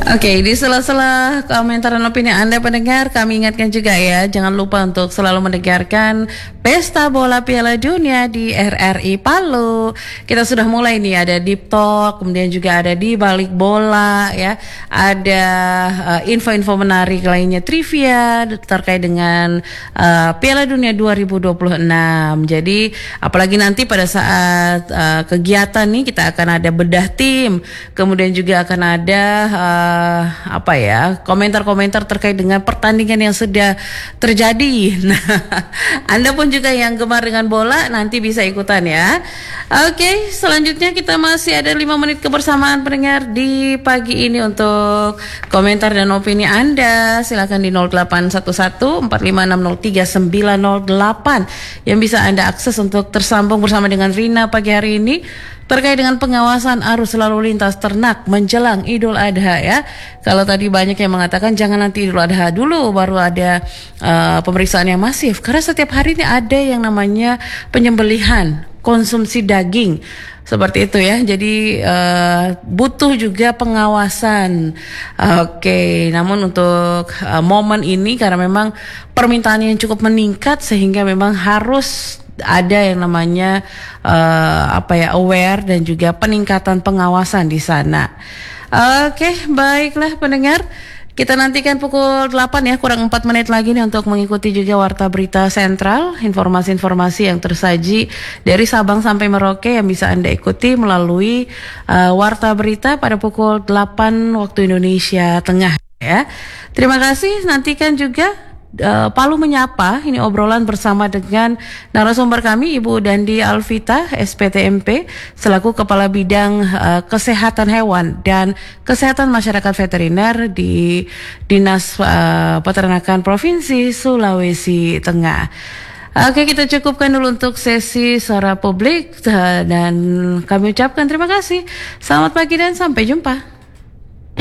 Oke, di sela-sela komentar dan opini Anda pendengar, kami ingatkan juga ya, jangan lupa untuk selalu mendengarkan Pesta Bola Piala Dunia di RRI Palu. Kita sudah mulai nih, ada Deep Talk, kemudian juga ada Di Balik Bola ya, ada info-info menarik lainnya, trivia terkait dengan Piala Dunia 2026. Jadi apalagi nanti pada saat kegiatan nih, kita akan ada bedah tim, kemudian juga akan ada komentar-komentar terkait dengan pertandingan yang sudah terjadi. Nah, Anda pun juga yang gemar dengan bola nanti bisa ikutan ya. Oke, selanjutnya kita masih ada 5 menit kebersamaan pendengar di pagi ini untuk komentar dan opini Anda. Silakan di 0811 45603908 yang bisa Anda akses untuk tersambung bersama dengan Rina pagi hari ini terkait dengan pengawasan arus lalu lintas ternak menjelang Idul Adha ya. Kalau tadi banyak yang mengatakan jangan nanti Idul Adha dulu baru ada pemeriksaan yang masif, karena setiap hari ini ada yang namanya penyembelihan, konsumsi daging seperti itu ya. Jadi butuh juga pengawasan. Oke, namun untuk momen ini karena memang permintaan yang cukup meningkat sehingga memang harus ada yang namanya aware dan juga peningkatan pengawasan di sana. Oke, baiklah pendengar. Kita nantikan pukul 8 ya, kurang 4 menit lagi nih untuk mengikuti juga Warta Berita Sentral, informasi-informasi yang tersaji dari Sabang sampai Merauke yang bisa Anda ikuti melalui Warta Berita pada pukul 8 waktu Indonesia Tengah ya. Terima kasih, nantikan juga Palu Menyapa, ini obrolan bersama dengan narasumber kami Ibu Dandi Alvita, SPTMP, selaku Kepala Bidang Kesehatan Hewan dan Kesehatan Masyarakat Veteriner di Dinas Peternakan Provinsi Sulawesi Tengah. Oke, kita cukupkan dulu untuk sesi suara publik dan kami ucapkan terima kasih. Selamat pagi dan sampai jumpa.